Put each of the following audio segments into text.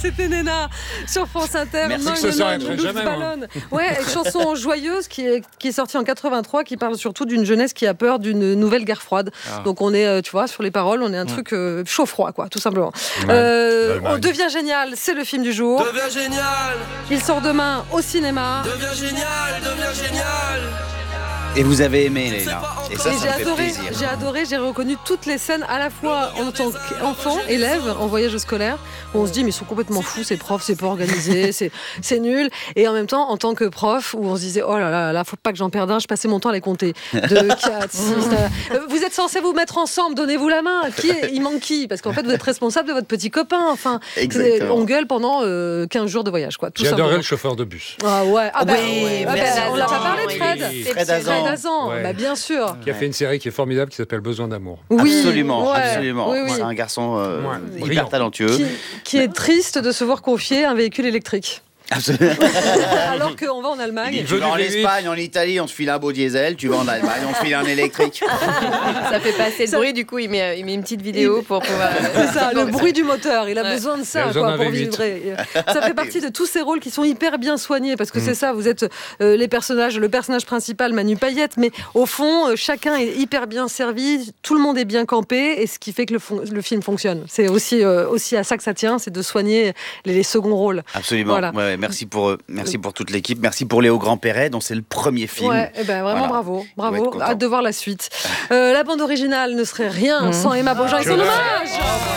C'était Nena sur France Inter. Merci, non, ça s'arrêterait jamais. Ouais, chanson joyeuse qui est sortie en 83, qui parle surtout d'une jeunesse qui a peur d'une nouvelle guerre froide. Donc on est, tu vois, sur les paroles, on est un truc chaud-froid, quoi, tout simplement. On devient génial, c'est le film du jour. Deviens génial. Il sort demain au cinéma. Deviens génial, deviens génial. Et vous avez aimé, Léna. Et ça me fait plaisir. J'ai adoré, j'ai reconnu toutes les scènes à la fois en tant qu'enfant, élève, en voyage scolaire, où on se dit mais ils sont complètement fous ces profs, c'est pas organisé, c'est nul. Et en même temps, en tant que prof, où on se disait oh là là, faut pas que j'en perde un, je passais mon temps à les compter. 2, 4, 6. Vous êtes censés vous mettre ensemble, donnez-vous la main. Il manque qui ? Parce qu'en fait, vous êtes responsable de votre petit copain. Enfin, on gueule pendant 15 jours de voyage, quoi. J'ai adoré le chauffeur de bus. Ah ouais, oui, on l'a pas parlé de Fred. Fred Azan, ouais. Bah, bien sûr. Qui a fait une série qui est formidable qui s'appelle Besoin d'amour. Oui, absolument. Oui. C'est un garçon hyper talentueux. Qui est triste de se voir confier un véhicule électrique. Absolument. Alors qu'on va en Allemagne. Tu vas en Espagne, en Italie, on te file un beau diesel. Tu vas en Allemagne, on te file un électrique. Ça fait passer le bruit, du coup, il met une petite vidéo pour pouvoir. C'est ça, le bruit du moteur. Il a besoin de ça pour vibrer. Ça fait partie de tous ces rôles qui sont hyper bien soignés parce que c'est ça, vous êtes le personnage principal, Manu Payette, mais au fond, chacun est hyper bien servi, tout le monde est bien campé, et ce qui fait que le film fonctionne. C'est aussi à ça que ça tient, c'est de soigner les seconds rôles. Absolument. Voilà. Ouais, merci pour toute l'équipe. Merci pour Léo Grand-Perret, dont c'est le premier film. Ouais, vraiment bravo. Hâte de voir la suite. La bande originale ne serait rien sans Emma Baujan et son hommage.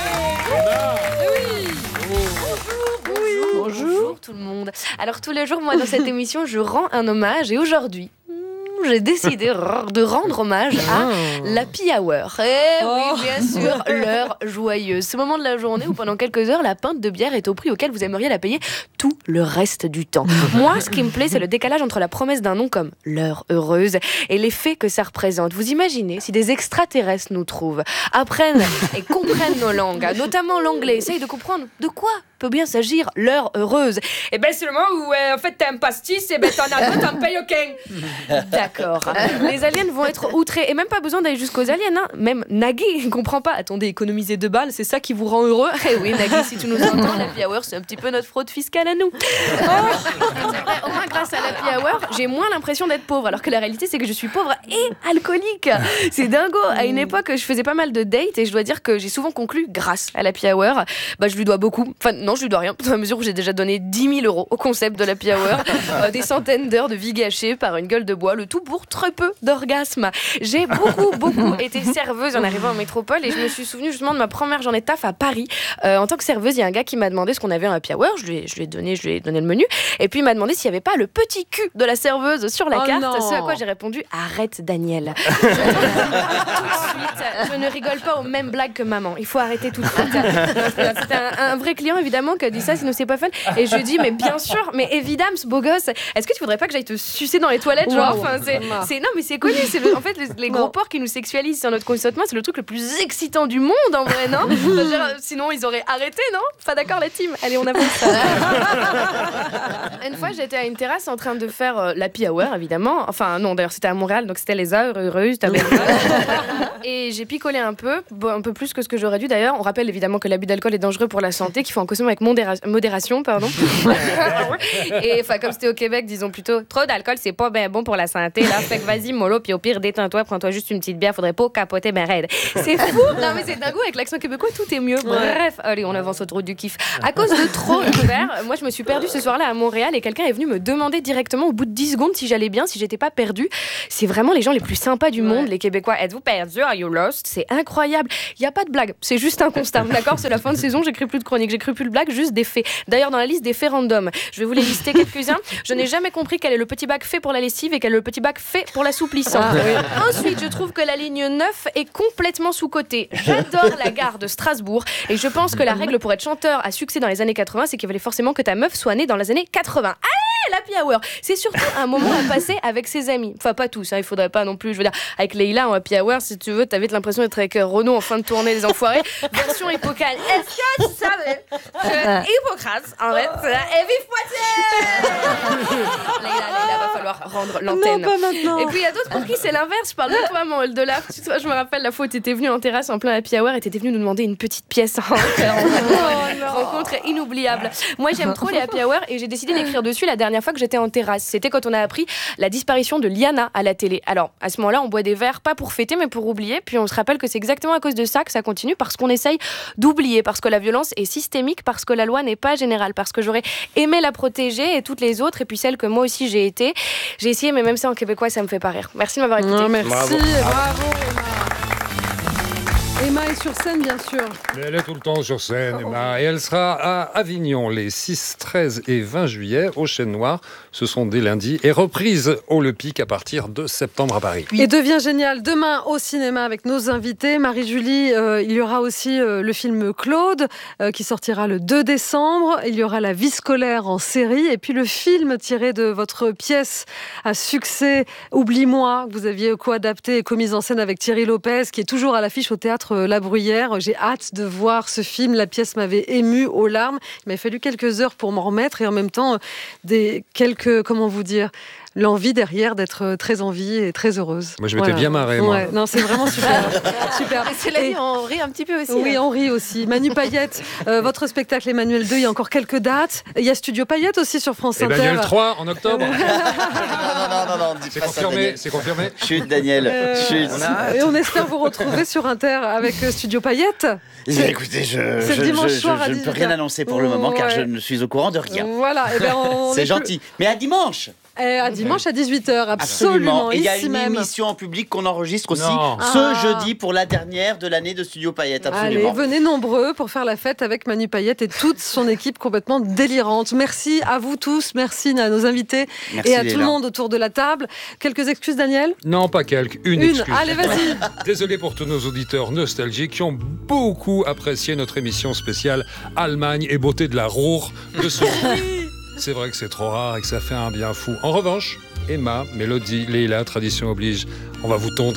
Bonjour tout le monde. Alors tous les jours, moi dans cette émission, je rends un hommage, et aujourd'hui, j'ai décidé de rendre hommage à l'Happy Hour. Oui, bien sûr, l'heure joyeuse. Ce moment de la journée où pendant quelques heures, la pinte de bière est au prix auquel vous aimeriez la payer tout le reste du temps. Moi, ce qui me plaît, c'est le décalage entre la promesse d'un nom comme l'heure heureuse et l'effet que ça représente. Vous imaginez si des extraterrestres nous trouvent, apprennent et comprennent nos langues, notamment l'anglais, essayent de comprendre de quoi peut bien s'agir l'heure heureuse. Et ben c'est le moment où en fait t'as un pastis et ben t'en as deux, t'en payes aucun. D'accord. Les aliens vont être outrés et même pas besoin d'aller jusqu'aux aliens, hein. Même Nagui ne comprend pas. Attendez, économiser 2 balles, c'est ça qui vous rend heureux? Eh oui, Nagui, si tu nous entends, l'Happy Hour, c'est un petit peu notre fraude fiscale à nous. Au moins grâce à l'Happy Hour, j'ai moins l'impression d'être pauvre, alors que la réalité c'est que je suis pauvre et alcoolique. C'est dingo. À une époque, je faisais pas mal de dates et je dois dire que j'ai souvent conclu grâce à l'Happy Hour. Bah, je lui dois beaucoup. Enfin, non, je lui dois rien, dans la mesure où j'ai déjà donné 10 000 € au concept de l'Happy Hour, des centaines d'heures de vie gâchées par une gueule de bois, le tout pour très peu d'orgasme. J'ai beaucoup été serveuse en arrivant en métropole et je me suis souvenue justement de ma première journée de taf à Paris. En tant que serveuse, il y a un gars qui m'a demandé ce qu'on avait en Happy Hour, je lui ai donné le menu, et puis il m'a demandé s'il n'y avait pas le petit cul de la serveuse sur la carte, ce à quoi j'ai répondu « Arrête Daniel ». Tout de suite, je ne rigole pas aux mêmes blagues que maman, il faut arrêter tout de suite. C'était un vrai client évidemment qui a dit ça, sinon c'est pas fun. Et je lui ai dit mais bien sûr, mais évidemment ce beau gosse, est-ce que tu voudrais pas que j'aille te sucer dans les toilettes, genre, enfin non mais c'est connu, en fait les gros porcs qui nous sexualisent sur notre consentement, c'est le truc le plus excitant du monde en vrai, non? Sinon ils auraient arrêté, non? Pas d'accord la team? Allez on avance. Une fois j'étais à une terrasse en train de faire l'Happy Hour évidemment, enfin non d'ailleurs c'était à Montréal donc c'était les heures heureuses et j'ai picolé un peu plus que ce que j'aurais dû d'ailleurs. On rappelle évidemment que l'abus d'alcool est dangereux pour la santé, qu'il faut en consommer avec modération, pardon. Et enfin comme c'était au Québec, disons plutôt trop d'alcool c'est pas bien bon pour la santé là, fait que vas-y mollo, puis au pire détends-toi, prends-toi juste une petite bière, faudrait pas capoter ben raide. C'est fou. Non mais c'est dingue, avec l'accent québécois tout est mieux. Bref, allez on avance autour du kiff. À cause de trop d'hiver, moi je me suis perdue ce soir-là à Montréal et quelqu'un est venu me demander directement au bout de 10 secondes si j'allais bien, si j'étais pas perdue. C'est vraiment les gens les plus sympas du monde, les Québécois. Êtes-vous perdu? Are you lost? C'est incroyable. Il y a pas de blague, c'est juste un constat. D'accord, c'est la fin de saison, j'écris plus de chroniques, j'écris plus de blagues, juste des faits. D'ailleurs dans la liste des faits random, je vais vous les lister quelques-uns. Je n'ai jamais compris quel est le petit bac fait pour la lessive et quel est le petit bac fait pour l'assouplissant. Ensuite, je trouve que la ligne 9 est complètement sous-cotée. J'adore la gare de Strasbourg et je pense que la règle pour être chanteur à succès dans les années 80, c'est qu'il fallait forcément que ta meuf soit née dans les années 80. Allez, l'happy hour. C'est surtout un moment à passer avec ses amis. Enfin, pas tous, hein, il faudrait pas non plus. Je veux dire, avec Leïla en happy hour, si tu veux, t'avais l'impression d'être avec Renaud en fin de tournée des Enfoirés, version Hippocrate. Est-ce que tu savais que Hippocrate, en fait, est vive Poitiers. Leïla, va falloir rendre l'antenne. Non, pas maintenant. Et puis il y a d'autres pour qui c'est l'inverse. Je parle de toi, mon de là. Toi, je me rappelle la fois où t'étais venue en terrasse en plein happy hour et t'étais venue nous demander une petite pièce. Rencontre inoubliable. Moi, j'aime trop les happy hour et j'ai décidé d'écrire dessus la dernière fois que j'étais en terrasse. C'était quand on a appris la disparition de Liana à la télé. Alors, à ce moment-là, on boit des verres, pas pour fêter, mais pour oublier. Puis on se rappelle que c'est exactement à cause de ça que ça continue, parce qu'on essaye d'oublier, parce que la violence est systémique, parce que la loi n'est pas générale, parce que j'aurais aimé la protéger et toutes les autres, et puis celles que moi aussi j'ai été. J'ai essayé, mais même ça en québécois, ça me fait pas rire. Merci de m'avoir écouté. Non, merci, Bravo. bravo Emma est sur scène, bien sûr. Mais elle est tout le temps sur scène, Emma. Et elle sera à Avignon les 6, 13 et 20 juillet au Chêne Noir. Ce sont des lundis. Et reprise au Le Pic à partir de septembre à Paris. Et devient génial demain au cinéma avec nos invités. Marie-Julie, il y aura aussi le film Claude qui sortira le 2 décembre. Il y aura La vie scolaire en série. Et puis le film tiré de votre pièce à succès Oublie-moi, que vous aviez co-adapté et co-mise en scène avec Thierry Lopez, qui est toujours à l'affiche au théâtre La Bruyère. J'ai hâte de voir ce film. La pièce m'avait émue aux larmes. Il m'a fallu quelques heures pour m'en remettre et en même temps comment vous dire, l'envie derrière d'être très en vie et très heureuse. Moi, je m'étais bien marré, moi. Ouais, non, c'est vraiment super. Super. C'est là, on rit un petit peu aussi. Oui, on rit aussi. Manu Payette, votre spectacle Emmanuel 2, il y a encore quelques dates. Il y a Studio Payette aussi sur France Inter. Emmanuel 3 en octobre. Non, dis C'est pas ça, confirmé, Daniel. c'est confirmé. Chut, Daniel. Chut. Et on espère vous retrouver sur Inter avec Studio Payette. Écoutez, c'est le dimanche soir à je ne peux 18h. rien annoncer pour le moment car Ouais. je ne suis au courant de rien. Voilà. Et ben C'est gentil. Mais à dimanche. À dimanche à 18h, absolument. Et il y a ici une même. émission en public qu'on enregistre aussi Non. ce jeudi pour la dernière de l'année de Studio Payette. Absolument. Allez, venez nombreux pour faire la fête avec Manu Payette et toute son équipe complètement délirante. Merci à vous tous, merci à nos invités Merci, et à tout Léla. le monde autour de la table. Quelques excuses, Daniel ? Non, pas quelques, une excuse. Allez, vas-y. Désolé pour tous nos auditeurs nostalgiques qui ont beaucoup apprécié notre émission spéciale Allemagne et beauté de la Ruhr de ce C'est vrai que c'est trop rare et que ça fait un bien fou. En revanche, Emma, Mélodie, Leïla, tradition oblige, on va vous tondre.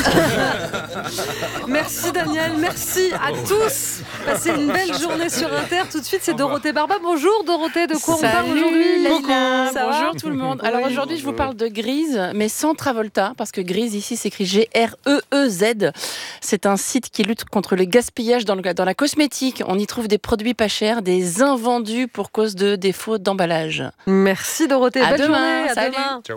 Merci Daniel, merci à tous. Passez une belle journée sur Inter. Tout de suite, c'est Dorothée Barba. Bonjour Dorothée, de quoi on parle aujourd'hui ? Leïla, Ça va bonjour tout le monde. Alors Oui. aujourd'hui, je vous parle de Grise, mais sans Travolta, parce que Grise ici s'écrit G-R-E-E-Z. C'est un site qui lutte contre le gaspillage dans la cosmétique. On y trouve des produits pas chers, des invendus pour cause de défauts d'emballage. Merci Dorothée, À belle demain, journée, à salut. demain. Ciao.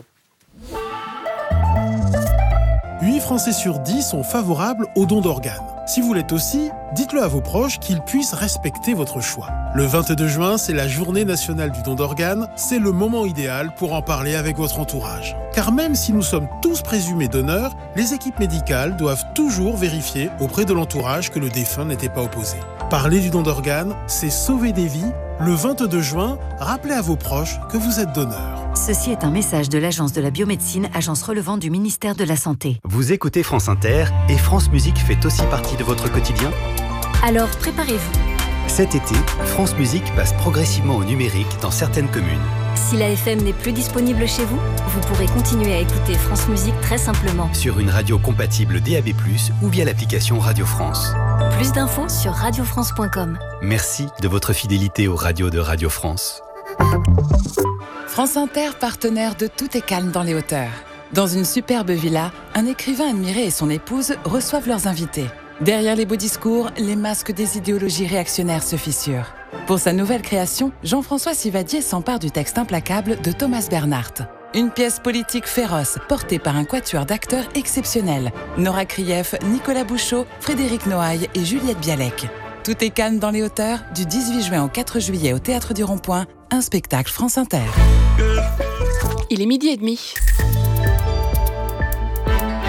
8 Français sur 10 sont favorables au don d'organes. Si vous l'êtes aussi, dites-le à vos proches qu'ils puissent respecter votre choix. Le 22 juin, c'est la journée nationale du don d'organes. C'est le moment idéal pour en parler avec votre entourage. Car même si nous sommes tous présumés donneurs, les équipes médicales doivent toujours vérifier auprès de l'entourage que le défunt n'était pas opposé. Parler du don d'organes, c'est sauver des vies. Le 22 juin, rappelez à vos proches que vous êtes donneur. Ceci est un message de l'Agence de la biomédecine, agence relevant du ministère de la Santé. Vous écoutez France Inter et France Musique fait aussi partie de votre quotidien ? Alors préparez-vous. Cet été, France Musique passe progressivement au numérique dans certaines communes. Si la FM n'est plus disponible chez vous, vous pourrez continuer à écouter France Musique très simplement. Sur une radio compatible DAB+, ou via l'application Radio France. Plus d'infos sur radiofrance.com. Merci de votre fidélité aux radios de Radio France. France Inter, partenaire de Tout est calme dans les hauteurs. Dans une superbe villa, un écrivain admiré et son épouse reçoivent leurs invités. Derrière les beaux discours, les masques des idéologies réactionnaires se fissurent. Pour sa nouvelle création, Jean-François Sivadier s'empare du texte implacable de Thomas Bernhardt. Une pièce politique féroce, portée par un quatuor d'acteurs exceptionnels. Nora Krief, Nicolas Bouchot, Frédéric Noailles et Juliette Bialek. Tout est calme dans les hauteurs, du 18 juin au 4 juillet au Théâtre du Rond-Point, un spectacle France Inter. Il est 12h30.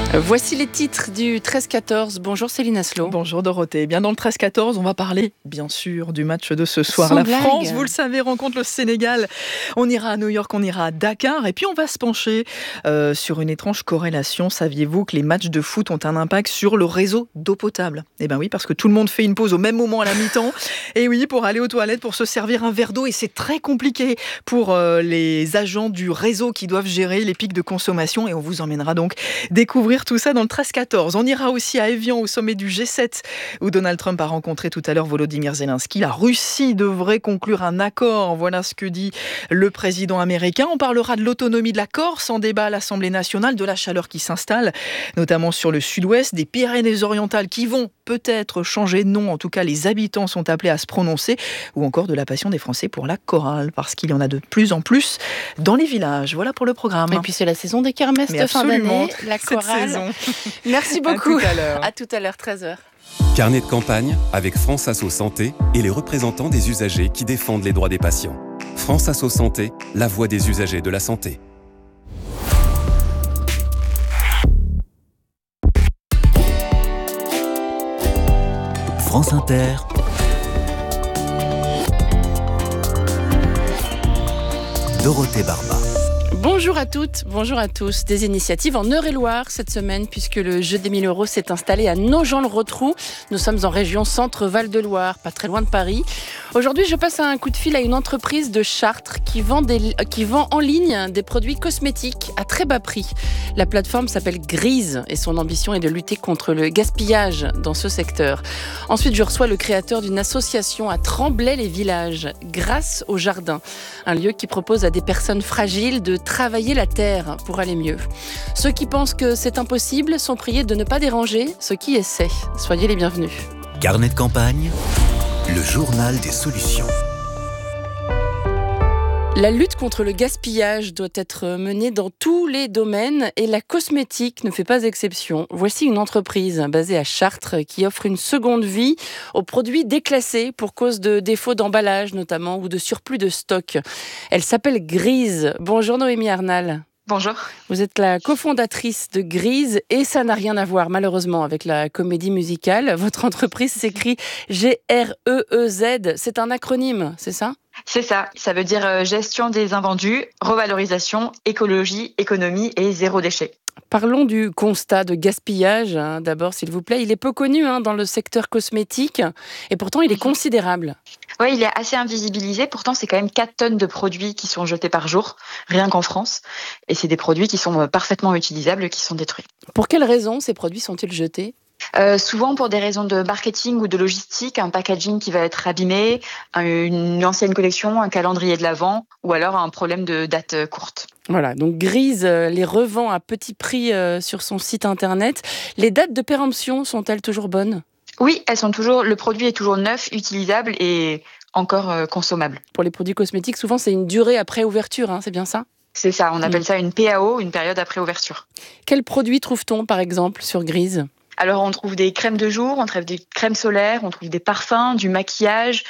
Voici les titres du 13-14. Bonjour Céline Aslo. Bonjour Dorothée. Bien dans le 13-14, on va parler bien sûr du match de ce soir. Sans La blague. France, vous le savez, rencontre le Sénégal. On ira à New York, on ira à Dakar et puis on va se pencher sur une étrange corrélation. Saviez-vous que les matchs de foot ont un impact sur le réseau d'eau potable ? Eh bien oui, parce que tout le monde fait une pause au même moment à la mi-temps. Et oui, pour aller aux toilettes, pour se servir un verre d'eau. Et c'est très compliqué pour les agents du réseau qui doivent gérer les pics de consommation. Et on vous emmènera donc découvrir tout ça dans le 13-14. On ira aussi à Évian au sommet du G7 où Donald Trump a rencontré tout à l'heure Volodymyr Zelensky. La Russie devrait conclure un accord. Voilà ce que dit le président américain. On parlera de l'autonomie de la Corse en débat à l'Assemblée nationale, de la chaleur qui s'installe, notamment sur le sud-ouest, des Pyrénées-Orientales qui vont peut-être changer de nom. En tout cas, les habitants sont appelés à se prononcer, ou encore de la passion des Français pour la chorale, parce qu'il y en a de plus en plus dans les villages. Voilà pour le programme. Et puis c'est la saison des kermesses de fin d'année, la chorale. Merci beaucoup. À tout à l'heure, 13h. Carnet de campagne avec France Asso Santé et les représentants des usagers qui défendent les droits des patients. France Asso Santé, la voix des usagers de la santé. France Inter. Dorothée Barba. Bonjour à toutes, bonjour à tous. Des initiatives en Eure-et-Loire cette semaine puisque le jeu des 1000 € s'est installé à Nogent-le-Rotrou. Nous sommes en région Centre-Val de Loire, pas très loin de Paris. Aujourd'hui, je passe un coup de fil à une entreprise de Chartres qui vend en ligne des produits cosmétiques à très bas prix. La plateforme s'appelle Grise et son ambition est de lutter contre le gaspillage dans ce secteur. Ensuite, je reçois le créateur d'une association à Tremblay-les-Villages, Grâce au Jardin, un lieu qui propose à des personnes fragiles de travailler la terre pour aller mieux. Ceux qui pensent que c'est impossible sont priés de ne pas déranger ceux qui essaient. Soyez les bienvenus. Carnet de campagne, le journal des solutions. La lutte contre le gaspillage doit être menée dans tous les domaines et la cosmétique ne fait pas exception. Voici une entreprise basée à Chartres qui offre une seconde vie aux produits déclassés pour cause de défauts d'emballage notamment ou de surplus de stock. Elle s'appelle Grise. Bonjour Noémie Arnal. Bonjour. Vous êtes la cofondatrice de Grise et ça n'a rien à voir malheureusement avec la comédie musicale. Votre entreprise s'écrit GREEZ. C'est un acronyme, c'est ça ? C'est ça. Ça veut dire gestion des invendus, revalorisation, écologie, économie et zéro déchet. Parlons du constat de gaspillage, d'abord s'il vous plaît. Il est peu connu dans le secteur cosmétique et pourtant il est considérable. Oui, il est assez invisibilisé. Pourtant, c'est quand même 4 tonnes de produits qui sont jetés par jour, rien qu'en France. Et c'est des produits qui sont parfaitement utilisables, qui sont détruits. Pour quelles raisons ces produits sont-ils jetés ? Souvent pour des raisons de marketing ou de logistique, un packaging qui va être abîmé, une ancienne collection, un calendrier de l'Avent ou alors un problème de date courte. Voilà, donc Grise les revend à petit prix sur son site internet. Les dates de péremption sont-elles toujours bonnes ? Oui, elles sont toujours. Le produit est toujours neuf, utilisable et encore consommable. Pour les produits cosmétiques, souvent c'est une durée après ouverture, c'est bien ça ? C'est ça, on appelle ça une PAO, une période après ouverture. Quels produits trouve-t-on par exemple sur Grise ? Alors, on trouve des crèmes de jour, on trouve des crèmes solaires, on trouve des parfums, du maquillage,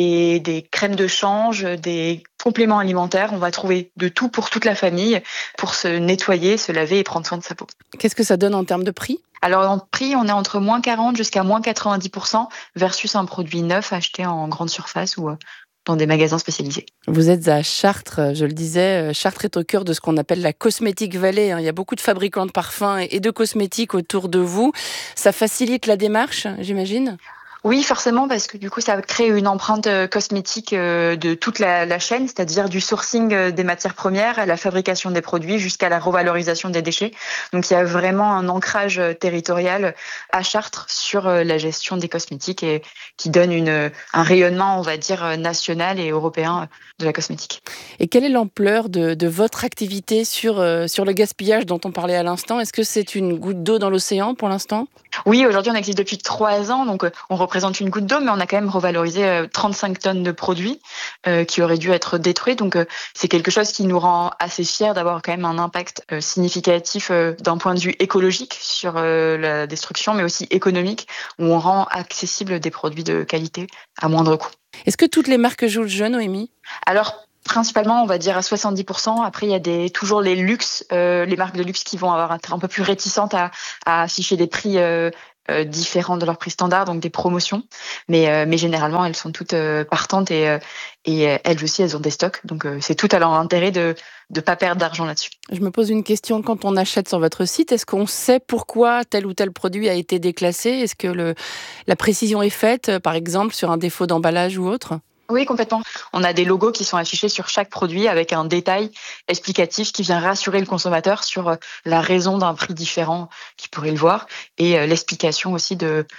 des crèmes de change, des compléments alimentaires. On va trouver de tout pour toute la famille pour se nettoyer, se laver et prendre soin de sa peau. Qu'est-ce que ça donne en termes de prix ? Alors, en prix, on est entre moins 40 jusqu'à moins 90% versus un produit neuf acheté en grande surface ou dans des magasins spécialisés. Vous êtes à Chartres, je le disais, Chartres est au cœur de ce qu'on appelle la Cosmétique Valley. Il y a beaucoup de fabricants de parfums et de cosmétiques autour de vous. Ça facilite la démarche, j'imagine ? Oui, forcément, parce que du coup, ça crée une empreinte cosmétique de toute la chaîne, c'est-à-dire du sourcing des matières premières à la fabrication des produits jusqu'à la revalorisation des déchets. Donc, il y a vraiment un ancrage territorial à Chartres sur la gestion des cosmétiques et qui donne un rayonnement, on va dire, national et européen de la cosmétique. Et quelle est l'ampleur de votre activité sur le gaspillage dont on parlait à l'instant ? Est-ce que c'est une goutte d'eau dans l'océan pour l'instant ? Oui, aujourd'hui, on existe depuis 3 ans, donc on représente une goutte d'eau, mais on a quand même revalorisé 35 tonnes de produits qui auraient dû être détruits. Donc, c'est quelque chose qui nous rend assez fiers d'avoir quand même un impact significatif d'un point de vue écologique sur la destruction, mais aussi économique, où on rend accessible des produits de qualité à moindre coût. Est-ce que toutes les marques jouent le jeu, Noémie ? Alors, Principalement, on va dire à 70%. Après, il y a toujours les luxes, les marques de luxe qui vont avoir être un peu plus réticentes à afficher des prix différents de leur prix standard, donc des promotions. Mais généralement, elles sont toutes partantes et elles aussi, elles ont des stocks. Donc, c'est tout à leur intérêt de ne pas perdre d'argent là-dessus. Je me pose une question. Quand on achète sur votre site, est-ce qu'on sait pourquoi tel ou tel produit a été déclassé ? Est-ce que la précision est faite, par exemple, sur un défaut d'emballage ou autre ? Oui, complètement. On a des logos qui sont affichés sur chaque produit avec un détail explicatif qui vient rassurer le consommateur sur la raison d'un prix différent qu'il pourrait le voir et l'explication aussi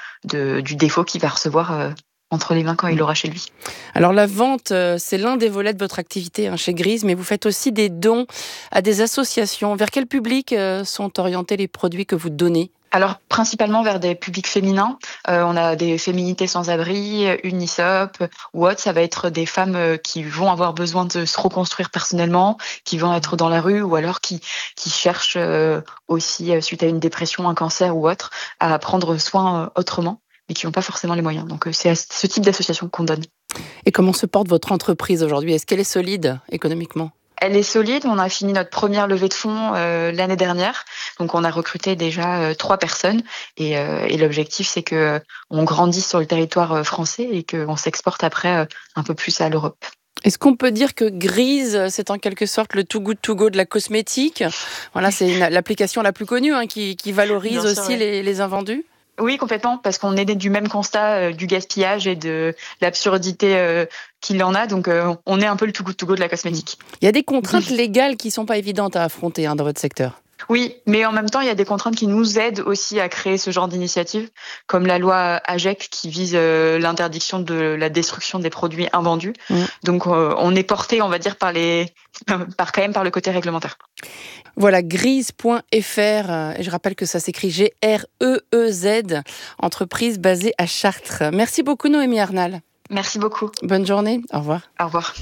du défaut qu'il va recevoir entre les mains quand il l'aura chez lui. Alors la vente, c'est l'un des volets de votre activité chez Grise, mais vous faites aussi des dons à des associations. Vers quel public sont orientés les produits que vous donnez ? Alors, principalement vers des publics féminins. On a des féminités sans-abri, Unisop ou autres. Ça va être des femmes qui vont avoir besoin de se reconstruire personnellement, qui vont être dans la rue ou alors qui cherchent aussi, suite à une dépression, un cancer ou autre, à prendre soin autrement, mais qui n'ont pas forcément les moyens. Donc, c'est à ce type d'association qu'on donne. Et comment se porte votre entreprise aujourd'hui ? Est-ce qu'elle est solide économiquement ? Elle est solide. On a fini notre première levée de fonds l'année dernière. Donc, on a recruté déjà 3 personnes. Et l'objectif, c'est que on grandisse sur le territoire français et qu'on s'exporte après un peu plus à l'Europe. Est-ce qu'on peut dire que Grise, c'est en quelque sorte le Too Good To Go de la cosmétique ? Voilà, c'est l'application la plus connue qui valorise Bien sûr, aussi les invendus ? Oui, complètement, parce qu'on est du même constat du gaspillage et de l'absurdité qu'il en a. Donc, on est un peu le Too Good To Go de la cosmétique. Il y a des contraintes légales qui ne sont pas évidentes à affronter dans votre secteur. Oui, mais en même temps, il y a des contraintes qui nous aident aussi à créer ce genre d'initiative, comme la loi AGEC qui vise l'interdiction de la destruction des produits invendus. Donc, on est porté, on va dire, par le côté réglementaire. Voilà, grise.fr. Et je rappelle que ça s'écrit GREEZ, entreprise basée à Chartres. Merci beaucoup, Noémie Arnal. Merci beaucoup. Bonne journée. Au revoir. Au revoir.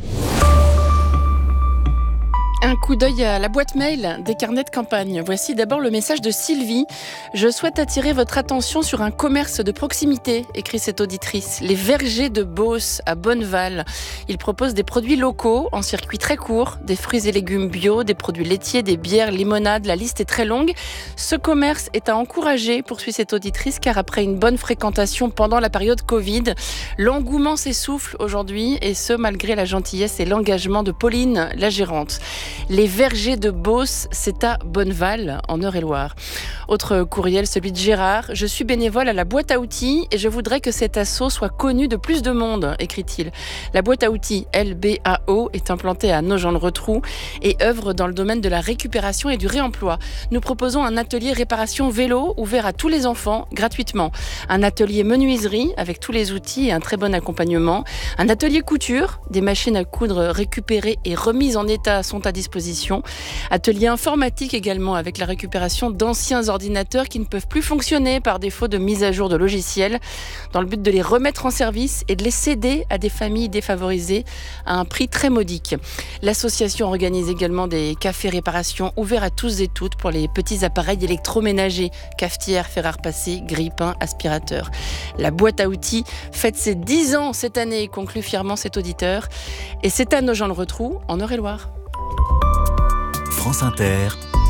Un coup d'œil à la boîte mail des carnets de campagne. Voici d'abord le message de Sylvie. Je souhaite attirer votre attention sur un commerce de proximité, écrit cette auditrice. Les Vergers de Beauce à Bonneval. Ils proposent des produits locaux en circuit très court, des fruits et légumes bio, des produits laitiers, des bières, limonades. La liste est très longue. Ce commerce est à encourager, poursuit cette auditrice, car après une bonne fréquentation pendant la période Covid, l'engouement s'essouffle aujourd'hui, et ce malgré la gentillesse et l'engagement de Pauline, la gérante. Les Vergers de Beauce, c'est à Bonneval, en Eure-et-Loire. Autre courriel, celui de Gérard. Je suis bénévole à la boîte à outils et je voudrais que cet assaut soit connu de plus de monde, écrit-il. La boîte à outils LBAO est implantée à Nogent-le-Rotrou et œuvre dans le domaine de la récupération et du réemploi. Nous proposons un atelier réparation vélo ouvert à tous les enfants gratuitement. Un atelier menuiserie avec tous les outils et un très bon accompagnement. Un atelier couture, des machines à coudre récupérées et remises en état sont à disposition. Atelier informatique également avec la récupération d'anciens ordinateurs qui ne peuvent plus fonctionner par défaut de mise à jour de logiciels, dans le but de les remettre en service et de les céder à des familles défavorisées à un prix très modique. L'association organise également des cafés réparation ouverts à tous et toutes pour les petits appareils électroménagers, cafetières, fer à repasser, grille-pain, aspirateurs. La boîte à outils fête ses 10 ans cette année, conclut fièrement cet auditeur. Et c'est à Nogent-le-Rotrou, en Eure-et-Loire. France Inter,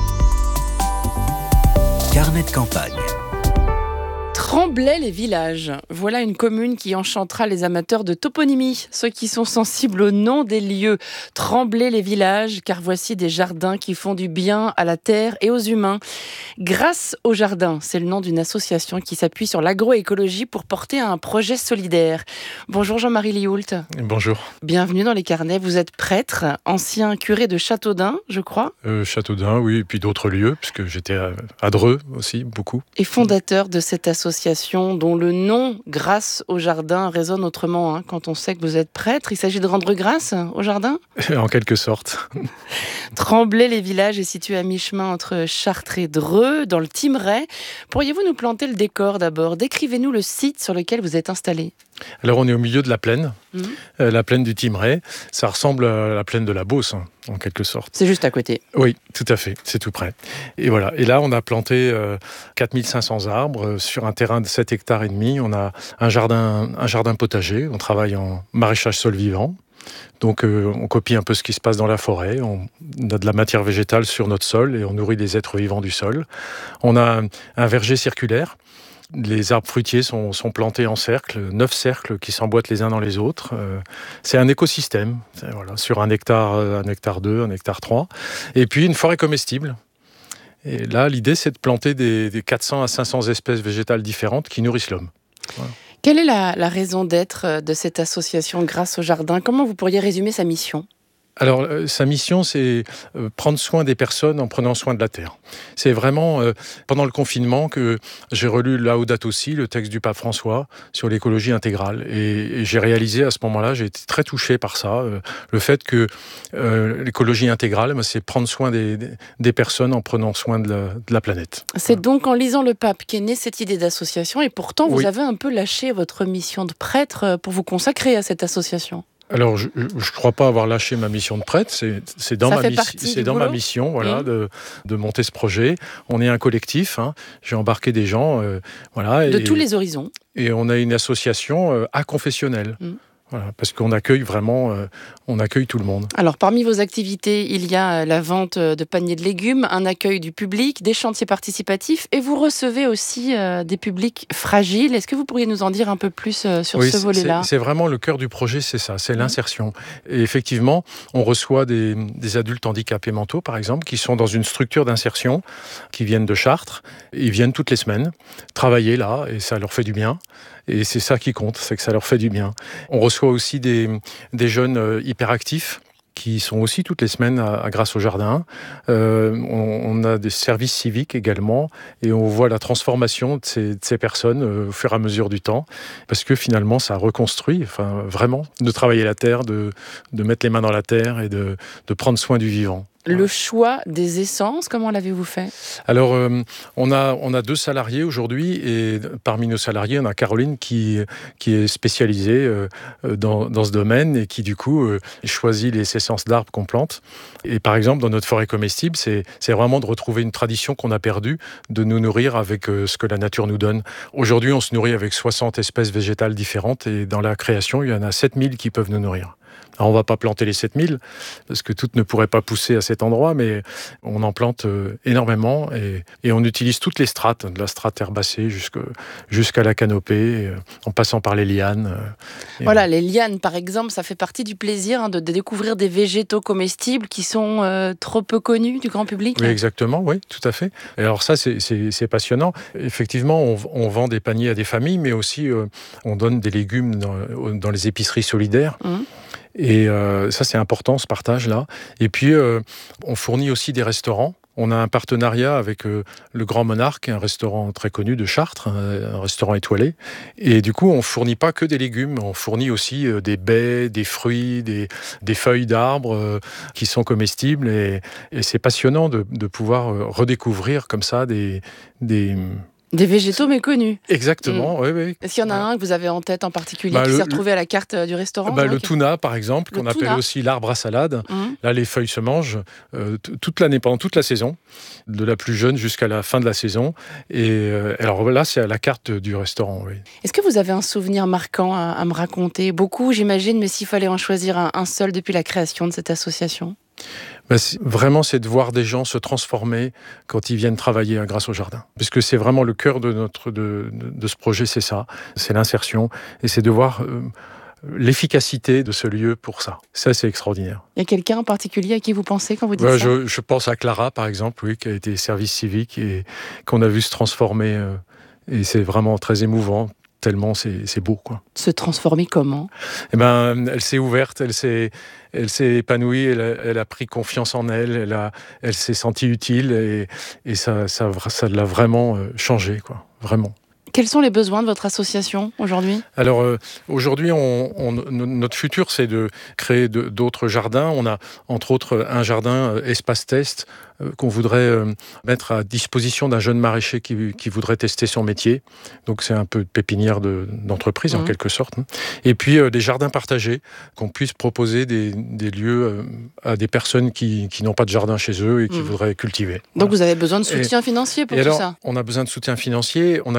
carnet de campagne. Tremblay-les-Villages. Voilà une commune qui enchantera les amateurs de toponymie, ceux qui sont sensibles au nom des lieux. Tremblay-les-Villages, car voici des jardins qui font du bien à la terre et aux humains. Grâce au jardin, c'est le nom d'une association qui s'appuie sur l'agroécologie pour porter un projet solidaire. Bonjour Jean-Marie Lioult. Bonjour. Bienvenue dans les carnets. Vous êtes prêtre, ancien curé de Châteaudun, je crois. Châteaudun, oui, et puis d'autres lieux, puisque j'étais à Dreux aussi, beaucoup. Et fondateur de cette association dont le nom, grâce au jardin, résonne autrement quand on sait que vous êtes prêtre. Il s'agit de rendre grâce au jardin ? En quelque sorte. Tremblay-les-Villages est situé à mi-chemin entre Chartres et Dreux, dans le Thymerais. Pourriez-vous nous planter le décor d'abord ? Décrivez-nous le site sur lequel vous êtes installé. Alors on est au milieu de la plaine, la plaine du Thymerais. Ça ressemble à la plaine de la Beauce, en quelque sorte. C'est juste à côté. Oui, tout à fait, c'est tout près. Et voilà. Et là, on a planté 4500 arbres sur un terrain de 7 hectares et demi. On a un jardin potager. On travaille en maraîchage sol vivant. Donc on copie un peu ce qui se passe dans la forêt, on a de la matière végétale sur notre sol et on nourrit des êtres vivants du sol. On a un verger circulaire. Les arbres fruitiers sont plantés en cercle, 9 cercles qui s'emboîtent les uns dans les autres. C'est un écosystème, sur 1 hectare, 1 hectare 2, 1 hectare 3. Et puis une forêt comestible. Et là, l'idée, c'est de planter des 400 à 500 espèces végétales différentes qui nourrissent l'homme. Voilà. Quelle est la raison d'être de cette association Grâce au Jardin ? Comment vous pourriez résumer sa mission ? Alors, sa mission, c'est prendre soin des personnes en prenant soin de la terre. C'est vraiment, pendant le confinement, que j'ai relu Laudato Si, le texte du pape François, sur l'écologie intégrale. Et j'ai réalisé à ce moment-là, j'ai été très touché par ça, le fait que l'écologie intégrale, c'est prendre soin des personnes en prenant soin de la planète. C'est donc en lisant le pape qu'est née cette idée d'association, et pourtant, vous Oui. avez un peu lâché votre mission de prêtre pour vous consacrer à cette association. Alors, je ne crois pas avoir lâché ma mission de prêtre. C'est dans ma mission, voilà, de monter ce projet. On est un collectif. J'ai embarqué des gens, de tous les horizons. Et on a une association aconfessionnelle. Voilà, parce qu'on accueille vraiment, on accueille tout le monde. Alors, parmi vos activités, il y a la vente de paniers de légumes, un accueil du public, des chantiers participatifs, et vous recevez aussi des publics fragiles. Est-ce que vous pourriez nous en dire un peu plus sur ce volet-là ? C'est vraiment le cœur du projet, c'est ça, c'est l'insertion. Et effectivement, on reçoit des adultes handicapés mentaux, par exemple, qui sont dans une structure d'insertion, qui viennent de Chartres. Ils viennent toutes les semaines travailler là, et ça leur fait du bien. Et c'est ça qui compte, c'est que ça leur fait du bien. On reçoit aussi des jeunes hyperactifs qui sont aussi toutes les semaines à Grâce au Jardin. On a des services civiques également et on voit la transformation de ces personnes au fur et à mesure du temps parce que finalement ça reconstruit, vraiment, de travailler la terre, de mettre les mains dans la terre et de prendre soin du vivant. Le choix des essences, comment l'avez-vous fait ? Alors, on a 2 salariés aujourd'hui et parmi nos salariés, on a Caroline qui est spécialisée dans ce domaine et qui, du coup, choisit les essences d'arbres qu'on plante. Et par exemple, dans notre forêt comestible, c'est vraiment de retrouver une tradition qu'on a perdue, de nous nourrir avec ce que la nature nous donne. Aujourd'hui, on se nourrit avec 60 espèces végétales différentes et dans la création, il y en a 7000 qui peuvent nous nourrir. Alors, on ne va pas planter les 7000, parce que toutes ne pourraient pas pousser à cet endroit, mais on en plante énormément et on utilise toutes les strates, de la strate herbacée jusqu'à la canopée, en passant par les lianes. Voilà, les lianes, par exemple, ça fait partie du plaisir de découvrir des végétaux comestibles qui sont trop peu connus du grand public. Oui, exactement, oui, tout à fait. Et alors ça, c'est passionnant. Effectivement, on vend des paniers à des familles, mais aussi on donne des légumes dans les épiceries solidaires. Et ça, c'est important, ce partage-là. Et puis, on fournit aussi des restaurants. On a un partenariat avec le Grand Monarque, un restaurant très connu de Chartres, un restaurant étoilé. Et du coup, on ne fournit pas que des légumes, on fournit aussi des baies, des fruits, des feuilles d'arbres qui sont comestibles. Et c'est passionnant de pouvoir redécouvrir comme ça des végétaux méconnus. Exactement, oui. Est-ce qu'il y en a un que vous avez en tête en particulier qui s'est retrouvé à la carte du restaurant Le tuna, par exemple, qu'on appelle aussi l'arbre à salade. Là, les feuilles se mangent toute l'année, pendant toute la saison, de la plus jeune jusqu'à la fin de la saison. Et alors là, c'est à la carte du restaurant, oui. Est-ce que vous avez un souvenir marquant à me raconter ? Beaucoup, j'imagine, mais s'il fallait en choisir un seul depuis la création de cette association ? Vraiment, c'est de voir des gens se transformer quand ils viennent travailler à Grâce au Jardin. Puisque c'est vraiment le cœur de ce projet, c'est ça. C'est l'insertion. Et c'est de voir l'efficacité de ce lieu pour ça. Ça, c'est extraordinaire. Il y a quelqu'un en particulier à qui vous pensez quand vous dites ça ? Je pense à Clara, par exemple, oui, qui a été service civique et qu'on a vu se transformer. Et c'est vraiment très émouvant. Tellement c'est beau, quoi. Se transformer comment ? Elle s'est ouverte, elle s'est épanouie, elle a pris confiance en elle, elle s'est sentie utile et ça l'a vraiment changé, quoi, vraiment. Quels sont les besoins de votre association aujourd'hui ? Alors aujourd'hui, notre futur, c'est de créer d'autres jardins. On a entre autres un jardin espace test qu'on voudrait mettre à disposition d'un jeune maraîcher qui voudrait tester son métier. Donc c'est un peu de pépinière d'entreprise en quelque sorte. Et puis des jardins partagés, qu'on puisse proposer des lieux à des personnes qui n'ont pas de jardin chez eux et qui voudraient cultiver. Donc vous avez besoin de soutien financier pour tout ça ? On a besoin de soutien financier. On accueille des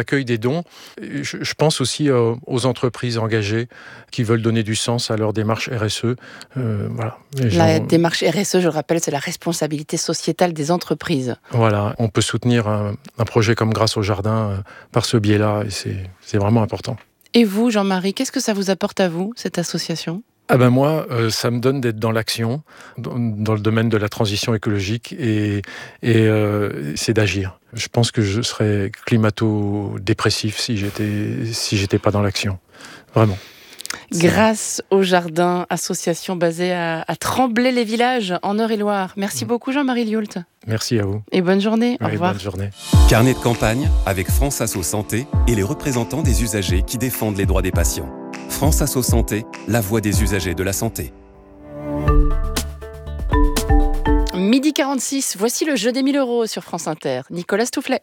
dons. Je pense aussi aux entreprises engagées qui veulent donner du sens à leur démarche RSE. Voilà. La démarche RSE, je le rappelle, c'est la responsabilité sociétale des entreprises. Voilà, on peut soutenir un projet comme Grâce au Jardin par ce biais-là, et c'est vraiment important. Et vous, Jean-Marie, qu'est-ce que ça vous apporte à vous, cette association ? Moi, ça me donne d'être dans l'action, dans le domaine de la transition écologique, et c'est d'agir. Je pense que je serais climato-dépressif si j'étais pas dans l'action. Vraiment. Grâce au Jardin, association basée à Tremblay-les-Villages, en Eure-et-Loire. Merci beaucoup, Jean-Marie Lioult. Merci à vous. Et bonne journée. Au revoir. Bonne journée. Carnet de campagne avec France Asso Santé et les représentants des usagers qui défendent les droits des patients. France Asso Santé, la voix des usagers de la santé. 12h46, voici le jeu des 1000 € sur France Inter. Nicolas Stoufflet.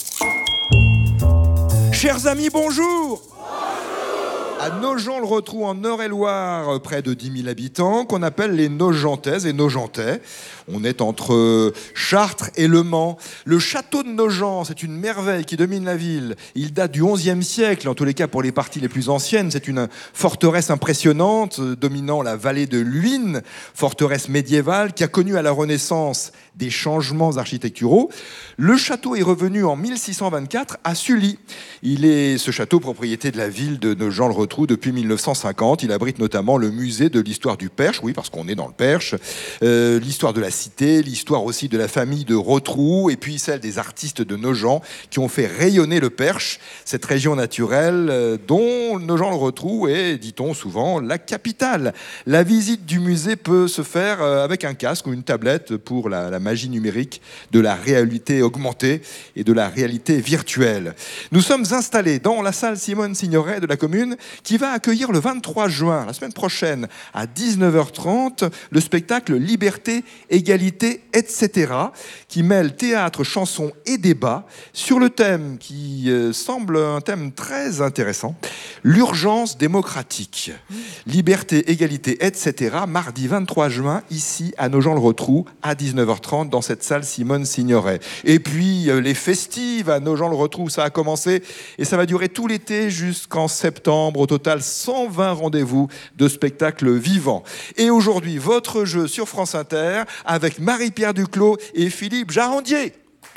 Chers amis, bonjour. À Nogent-le-Rotrou, en Eure-et-Loire, près de 10 000 habitants, qu'on appelle les Nogentaises et Nogentais. On est entre Chartres et Le Mans. Le château de Nogent, c'est une merveille qui domine la ville. Il date du XIe siècle, en tous les cas pour les parties les plus anciennes. C'est une forteresse impressionnante, dominant la vallée de l'Huisne, forteresse médiévale qui a connu à la Renaissance des changements architecturaux. Le château est revenu en 1624 à Sully. Il est, ce château, propriété de la ville de Nogent-le-Rotrou depuis 1950. Il abrite notamment le musée de l'histoire du Perche, oui, parce qu'on est dans le Perche, l'histoire de la cité, l'histoire aussi de la famille de Rotrou, et puis celle des artistes de Nogent qui ont fait rayonner le Perche, cette région naturelle dont Nogent-le-Rotrou est, dit-on souvent, la capitale. La visite du musée peut se faire avec un casque ou une tablette pour la magie numérique de la réalité augmentée et de la réalité virtuelle. Nous sommes installés dans la salle Simone Signoret de la commune qui va accueillir le 23 juin, la semaine prochaine, à 19h30, le spectacle Liberté, Égalité, etc. qui mêle théâtre, chanson et débat sur le thème qui semble un thème très intéressant, l'urgence démocratique. Liberté, Égalité, etc. mardi 23 juin, ici à Nogent-le-Rotrou, à 19h30 dans cette salle Simone Signoret. Et puis les festives à Nogent-le-Rotrou, ça a commencé et ça va durer tout l'été jusqu'en septembre. Au total, 120 rendez-vous de spectacles vivants. Et aujourd'hui, votre jeu sur France Inter avec Marie-Pierre Duclos et Philippe Jarandier.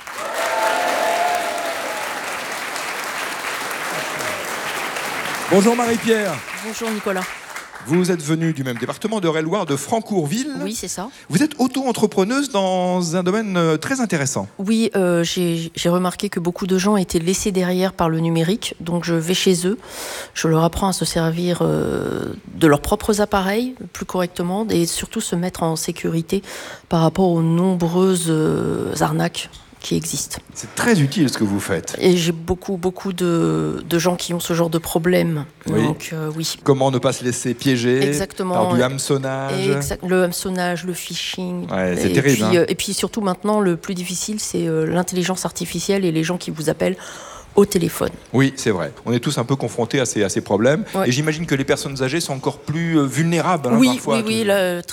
Bonjour Marie-Pierre. Bonjour Nicolas. Vous êtes venue du même département d'Eure-et-Loire, de Francourville. Oui, c'est ça. Vous êtes auto-entrepreneuse dans un domaine très intéressant. Oui, j'ai remarqué que beaucoup de gens étaient laissés derrière par le numérique. Donc je vais chez eux, je leur apprends à se servir de leurs propres appareils plus correctement et surtout se mettre en sécurité par rapport aux nombreuses arnaques qui existent. C'est très utile ce que vous faites. Et j'ai beaucoup de gens qui ont ce genre de problème. Oui. Donc oui. Comment ne pas se laisser piéger Exactement. par du hameçonnage. Le hameçonnage, le phishing. Ouais, c'est terrible. Puis, et puis surtout maintenant, le plus difficile, c'est l'intelligence artificielle et les gens qui vous appellent au téléphone. Oui, c'est vrai. On est tous un peu confrontés à ces problèmes. Ouais. Et j'imagine que les personnes âgées sont encore plus vulnérables parfois. Oui,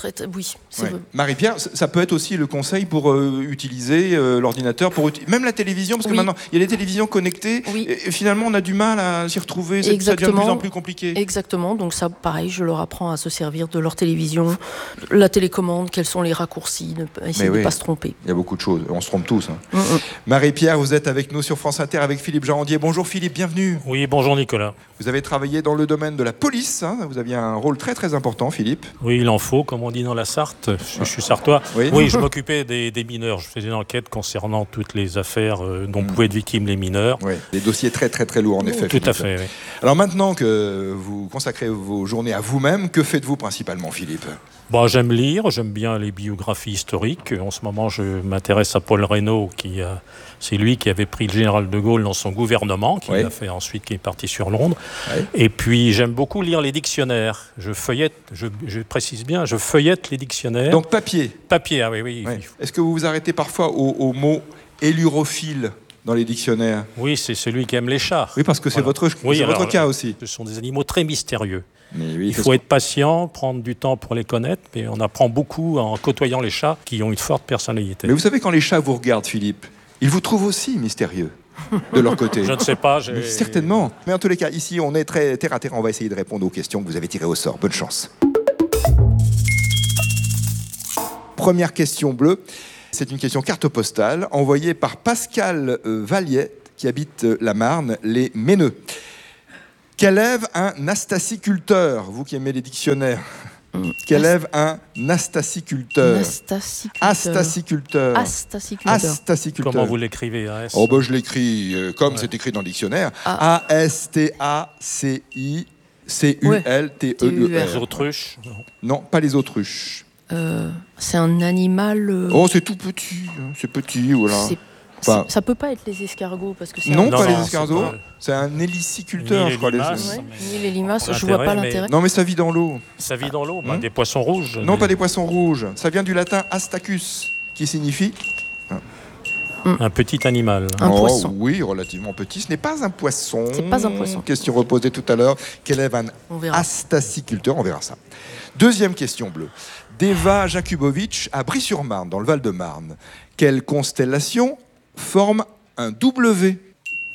c'est vrai. Marie-Pierre, ça peut être aussi le conseil pour utiliser l'ordinateur, même la télévision, parce que maintenant, il y a les télévisions connectées, et finalement, on a du mal à s'y retrouver. Ça devient de plus en plus compliqué. Exactement. Donc ça, pareil, je leur apprends à se servir de leur télévision, la télécommande, quels sont les raccourcis, essayer de ne pas se tromper. Il y a beaucoup de choses. On se trompe tous. Marie-Pierre, vous êtes avec nous sur France Inter avec Philippe Jarandier. Bonjour Philippe, bienvenue. Oui, bonjour Nicolas. Vous avez travaillé dans le domaine de la police. Vous aviez un rôle très très important, Philippe. Oui, il en faut, comme on dit dans la Sarthe. Je suis sartois. Oui, je m'occupais des mineurs. Je faisais une enquête concernant toutes les affaires dont pouvaient être victimes les mineurs. Oui, des dossiers très très très lourds en effet. Tout à fait, oui. Alors maintenant que vous consacrez vos journées à vous-même, que faites-vous principalement, Philippe ? J'aime lire, j'aime bien les biographies historiques. En ce moment, je m'intéresse à Paul Reynaud, c'est lui qui avait pris le général de Gaulle dans son gouvernement, qui a fait ensuite, qui est parti sur Londres. Oui. Et puis, j'aime beaucoup lire les dictionnaires. Je feuillette, je précise bien, je feuillette les dictionnaires. Donc papier. Papier, ah oui. Est-ce que vous vous arrêtez parfois au mot élurophile dans les dictionnaires ? Oui, c'est celui qui aime les chats. Oui, parce que c'est votre cas aussi. Ce sont des animaux très mystérieux. Oui, il faut être patient, prendre du temps pour les connaître, mais on apprend beaucoup en côtoyant les chats qui ont une forte personnalité. Mais vous savez, quand les chats vous regardent, Philippe, ils vous trouvent aussi mystérieux. de leur côté. Je ne sais pas. Mais certainement. Mais en tous les cas, ici, on est très terre à terre. On va essayer de répondre aux questions que vous avez tirées au sort. Bonne chance. Première question bleue. C'est une question carte postale envoyée par Pascal Valliet, qui habite la Marne, les Méneux. Qu'élève un astaciculteur? Vous qui aimez les dictionnaires. Qu'élève un astaciculteur? Astaciculteur. Astaciculteur. Comment vous l'écrivez, AS? Oh, ben, je l'écris comme c'est écrit dans le dictionnaire. A-S-T-A-C-I-C-U-L-T-E-U-R. Les autruches? Non, pas les autruches. C'est un animal. Oh, c'est tout petit. C'est petit, voilà. Ça peut pas être les escargots parce que c'est non, pas les escargots. C'est un héliciculteur, je crois. Ni les limaces, je vois pas l'intérêt. Non, mais ça vit dans l'eau. Ça vit dans l'eau, des poissons rouges. Non, pas des poissons rouges. Ça vient du latin astacus, qui signifie un petit animal. Un poisson. Oui, relativement petit. Ce n'est pas un poisson. C'est pas un poisson. Question reposée tout à l'heure. Qu'élève un astaciculteur? On verra ça. Deuxième question bleue. Deva Jakubovic à Brie-sur-Marne, dans le Val-de-Marne. Quelle constellation forme un W?